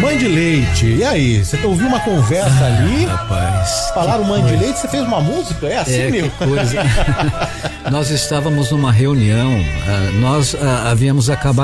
Mãe de leite, e aí? Você ouviu uma conversa ali? Rapaz. Falaram mãe de leite, você fez uma música? É assim mesmo? Que coisa. Nós estávamos numa reunião, nós havíamos acabado